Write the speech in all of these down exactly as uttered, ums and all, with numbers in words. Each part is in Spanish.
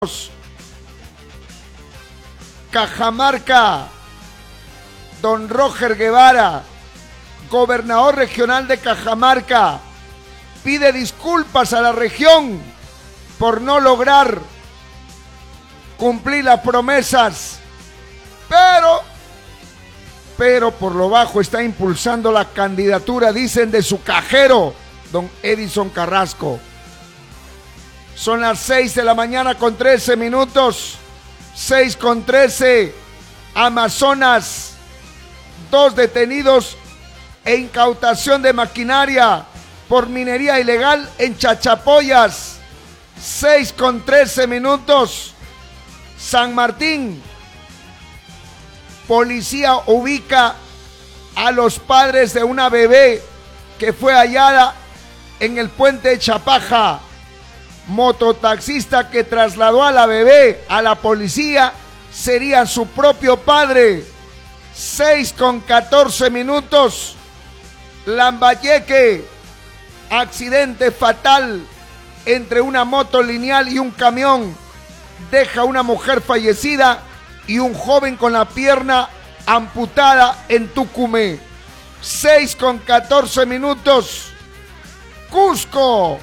Cajamarca, don Roger Guevara, gobernador regional de Cajamarca, pide disculpas a la región por no lograr cumplir las promesas, pero, pero por lo bajo está impulsando la candidatura, dicen, de su cajero, don Edison Carrasco. Son las seis de la mañana con trece minutos, seis con trece, Amazonas, dos detenidos e incautación de maquinaria por minería ilegal en Chachapoyas, seis con trece minutos, San Martín, policía ubica a los padres de una bebé que fue hallada en el puente de Chapaja. Mototaxista que trasladó a la bebé a la policía sería su propio padre. seis con catorce minutos, Lambayeque, accidente fatal entre una moto lineal y un camión, deja una mujer fallecida y un joven con la pierna amputada en Tucumé. seis con catorce minutos, Cusco,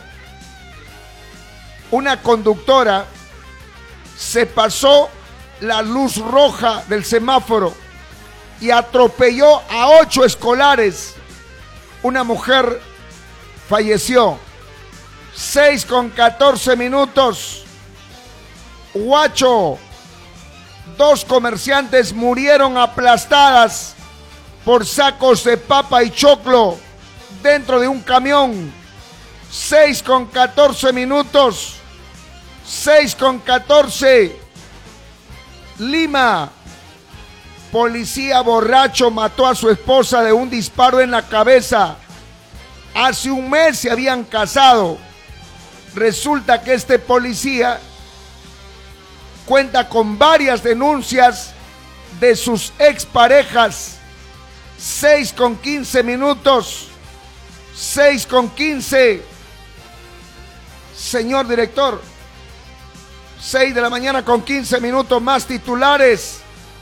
una conductora se pasó la luz roja del semáforo y atropelló a ocho escolares. Una mujer falleció. seis con catorce minutos, Huacho, dos comerciantes murieron aplastadas por sacos de papa y choclo dentro de un camión. seis con catorce minutos, seis con catorce, Lima, policía borracho mató a su esposa de un disparo en la cabeza. Hace un mes se habían casado. Resulta que este policía cuenta con varias denuncias de sus exparejas. seis con quince minutos, seis con quince. Señor director, seis de la mañana con quince minutos, más titulares.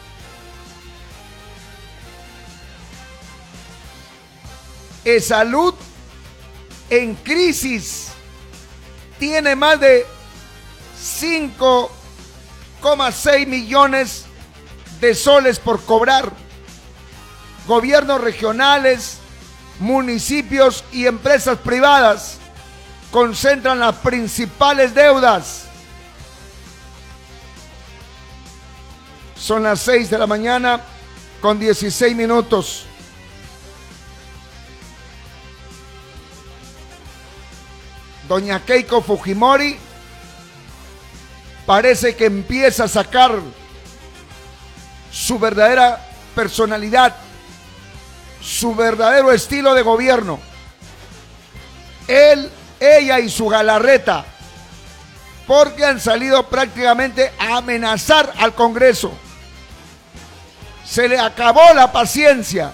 E-Salud en crisis, tiene más de cinco coma seis millones de soles por cobrar. Gobiernos regionales, municipios y empresas privadas concentran las principales deudas. Son las seis de la mañana con dieciséis minutos. Doña Keiko Fujimori parece que empieza a sacar su verdadera personalidad, su verdadero estilo de gobierno. Él, ella y su galarreta, porque han salido prácticamente a amenazar al Congreso. Se le acabó la paciencia.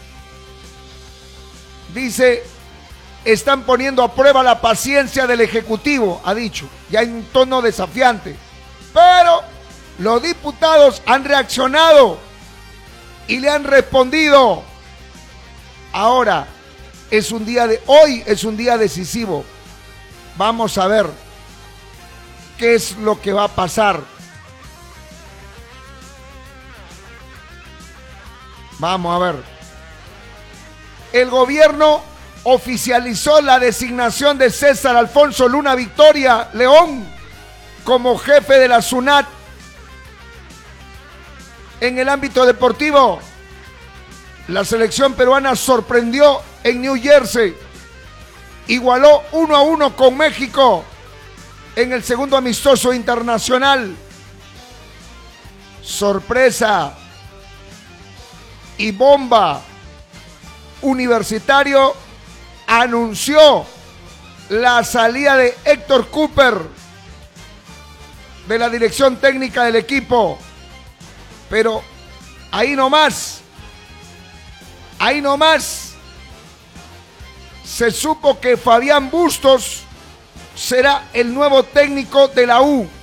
Dice, están poniendo a prueba la paciencia del Ejecutivo, ha dicho, ya en un tono desafiante. Pero los diputados han reaccionado y le han respondido. Ahora es un día de, hoy es un día decisivo. Vamos a ver qué es lo que va a pasar. Vamos a ver. El gobierno oficializó la designación de César Alfonso Luna Victoria León como jefe de la SUNAT. En el ámbito deportivo, la selección peruana sorprendió en New Jersey, igualó uno a uno con México en el segundo amistoso internacional. Sorpresa y bomba. Universitario anunció la salida de Héctor Cooper de la dirección técnica del equipo, pero ahí nomás, ahí nomás se supo que Fabián Bustos será el nuevo técnico de la U.